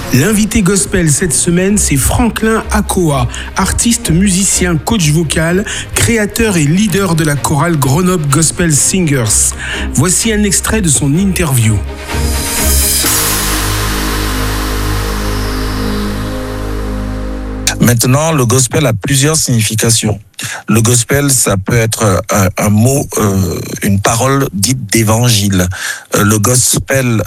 L'invité gospel cette semaine, c'est Franklin Akoa, artiste, musicien, coach vocal, créateur et leader de la chorale Grenoble Gospel Singers. Voici un extrait de son interview. Maintenant, le gospel a plusieurs significations. Le gospel, ça peut être un mot, une parole dite d'évangile. Le gospel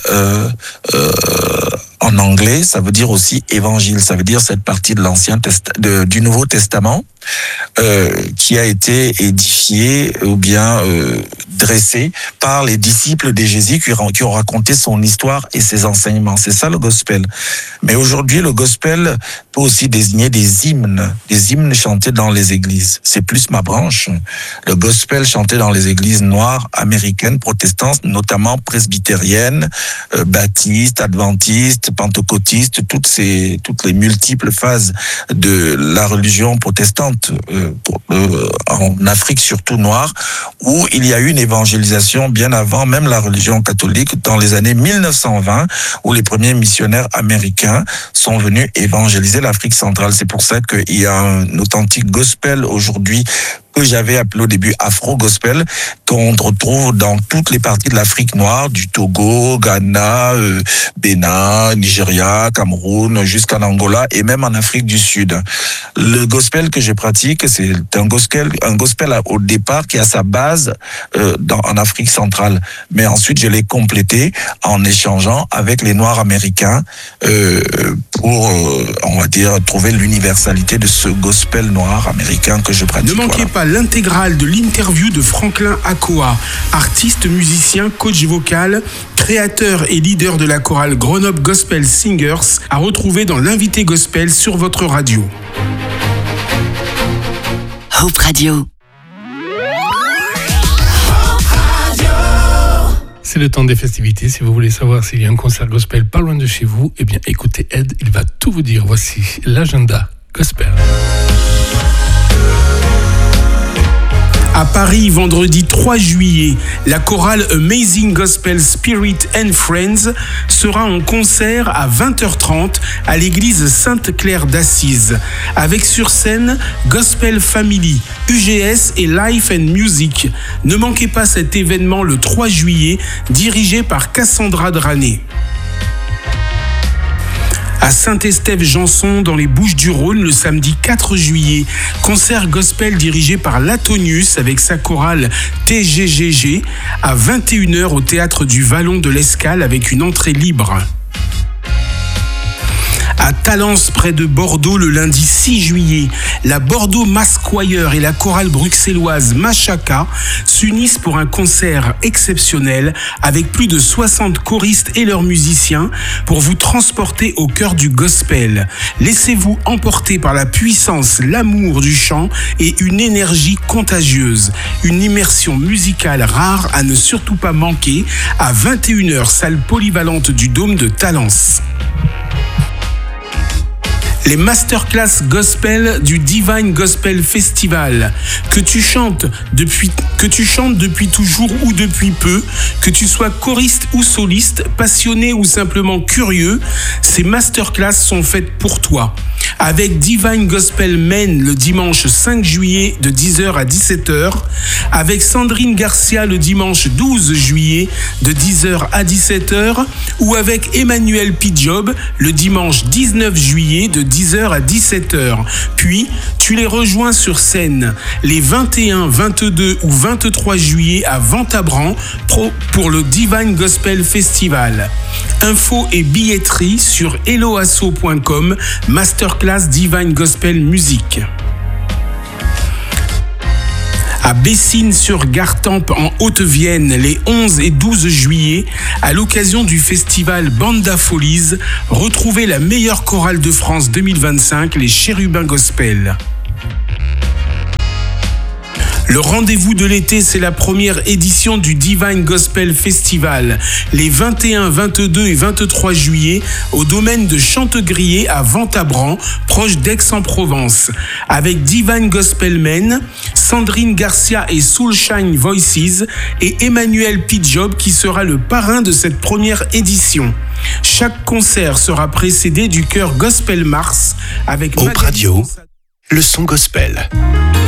en anglais, ça veut dire aussi évangile. Ça veut dire cette partie de du Nouveau Testament qui a été édifiée ou bien dressée par les disciples de Jésus qui ont raconté son histoire et ses enseignements. C'est ça le gospel. Mais aujourd'hui, le gospel peut aussi désigner des hymnes chantés dans les églises. C'est plus ma branche. Le gospel chanté dans les églises noires américaines, protestantes, notamment presbytériennes, baptistes, adventistes, pentecôtistes, toutes les multiples phases de la religion protestante en Afrique, surtout noire, où il y a eu une évangélisation bien avant même la religion catholique, dans les années 1920, où les premiers missionnaires américains sont venus évangéliser l'Afrique centrale. C'est pour ça qu'il y a un authentique gospel aujourd'hui que j'avais appelé au début Afro-Gospel, qu'on retrouve dans toutes les parties de l'Afrique noire, du Togo, Ghana, Bénin, Nigeria, Cameroun, jusqu'en Angola et même en Afrique du Sud. Le gospel que je pratique, c'est un gospel au départ qui a sa base en Afrique centrale. Mais ensuite, je l'ai complété en échangeant avec les Noirs américains pour, on va dire, trouver l'universalité de ce gospel noir américain que je pratique. Ne manquez pas l'intégrale de l'interview de Franklin Akoa, artiste, musicien, coach vocal, créateur et leader de la chorale Grenoble Gospel Singers, à retrouver dans l'invité gospel sur votre radio. Hope Radio. C'est le temps des festivités. Si vous voulez savoir s'il y a un concert gospel pas loin de chez vous, eh bien écoutez Ed, il va tout vous dire. Voici l'agenda gospel. À Paris, vendredi 3 juillet, la chorale Amazing Gospel Spirit and Friends sera en concert à 20h30 à l'église Sainte-Claire d'Assise, avec sur scène Gospel Family, UGS et Life and Music. Ne manquez pas cet événement le 3 juillet, dirigé par Cassandra Drané. À Saint-Estève-Janson, dans les Bouches-du-Rhône, le samedi 4 juillet, concert gospel dirigé par Latonius avec sa chorale TGGG à 21h au théâtre du Vallon de l'Escale avec une entrée libre. À Talence, près de Bordeaux, le lundi 6 juillet, la Bordeaux Mass Choir et la chorale bruxelloise Machaka s'unissent pour un concert exceptionnel avec plus de 60 choristes et leurs musiciens pour vous transporter au cœur du gospel. Laissez-vous emporter par la puissance, l'amour du chant et une énergie contagieuse. Une immersion musicale rare à ne surtout pas manquer à 21h, salle polyvalente du Dôme de Talence. Les masterclass gospel du Divine Gospel Festival. Que tu chantes depuis toujours ou depuis peu, que tu sois choriste ou soliste, passionné ou simplement curieux, ces masterclass sont faites pour toi. Avec Divine Gospel Men le dimanche 5 juillet de 10h à 17h, avec Sandrine Garcia le dimanche 12 juillet de 10h à 17h, ou avec Emmanuel Pidjob le dimanche 19 juillet de 10h à 17h. Puis, tu les rejoins sur scène les 21, 22 ou 23 juillet à Ventabran pour le Divine Gospel Festival. Infos et billetterie sur eloasso.com, Masterclass Divine Gospel Music. À Bessines-sur-Gartempe en Haute-Vienne les 11 et 12 juillet, à l'occasion du festival Banda Folies, retrouvez la meilleure chorale de France 2025, les Chérubins Gospel. Le rendez-vous de l'été, c'est la première édition du Divine Gospel Festival, les 21, 22 et 23 juillet, au domaine de Chantegrier à Ventabran, proche d'Aix-en-Provence, avec Divine Gospel Men, Sandrine Garcia et Soulshine Voices, et Emmanuel Pidjob qui sera le parrain de cette première édition. Chaque concert sera précédé du chœur Gospel Mars avec Hope Radio, le son gospel.